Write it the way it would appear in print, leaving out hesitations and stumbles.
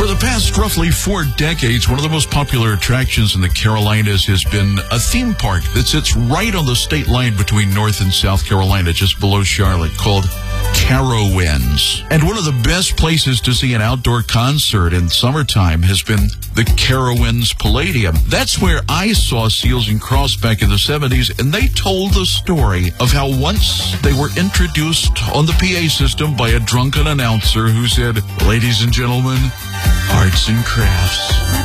For the past roughly 4 decades, one of the most popular attractions in the Carolinas has been a theme park that sits right on the state line between North and South Carolina, just below Charlotte, called Carowinds. And one of the best places to see an outdoor concert in summertime has been the Carowinds Palladium. That's where I saw Seals and Crofts back in the 70s, and they told the story of how once they were introduced on the PA system by a drunken announcer who said, "Ladies and gentlemen, arts and crafts."